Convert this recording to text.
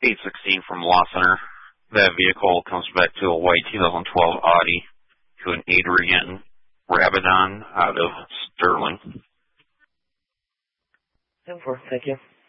816 from Law Center. That vehicle comes back to a white 2012 Audi to an Adrian Rabadon out of Sterling. 10-4, thank you.